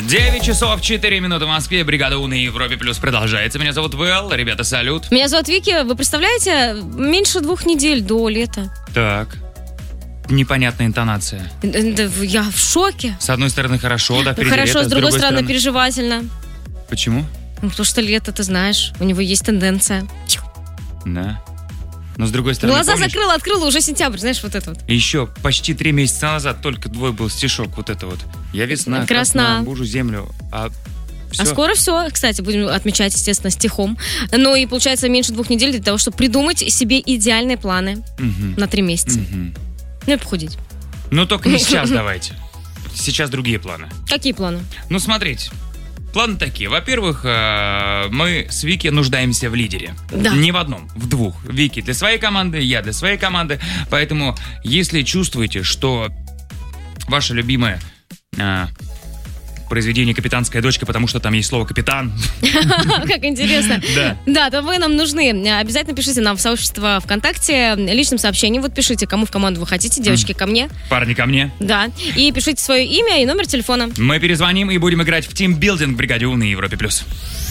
9 часов 4 минуты в Москве. Бригада У на Европе Плюс продолжается. Меня зовут Вэл. Ребята, салют. Меня зовут Вики. Вы представляете, меньше 2 недель до лета. Так. Непонятная интонация. Я в шоке. С одной стороны хорошо, да, впереди Хорошо, лето, с другой стороны переживательно. Почему? Ну, потому что лето, ты знаешь, у него есть тенденция. Да. Но с другой стороны, Глаза помнишь, закрыла, открыла, уже сентябрь, знаешь, вот это вот. еще почти 3 месяца назад только твой был стишок, вот это вот. Я весна, красна, бужу землю, А скоро все, кстати, будем отмечать, естественно, стихом. Ну и получается меньше 2 недель для того, чтобы придумать себе идеальные планы на 3 месяца. Ну и похудеть. Ну только не сейчас давайте. Сейчас другие планы. Какие планы? Ну смотрите. Планы такие. Во-первых, мы с Вики нуждаемся в лидере. Да. Не в одном, в 2. Вики для своей команды, я для своей команды. Поэтому, если чувствуете, что ваша любимая произведение «Капитанская дочка», потому что там есть слово «капитан». Как интересно. Да, то вы нам нужны. Обязательно пишите нам в сообщество ВКонтакте личным сообщением. Вот пишите, кому в команду вы хотите. Девочки, ко мне. Парни, ко мне. Да. И пишите свое имя и номер телефона. Мы перезвоним и будем играть в тимбилдинг в бригаде У на Европе+.